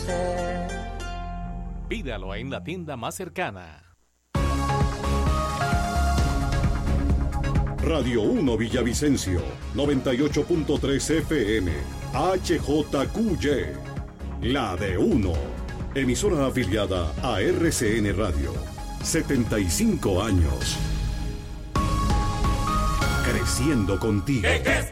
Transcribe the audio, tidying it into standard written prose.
ser. Pídalo en la tienda más cercana. Radio 1 Villavicencio, 98.3 FM, HJQY, la de 1. Emisora afiliada a RCN Radio. 75 años. Creciendo contigo. ¿Qué es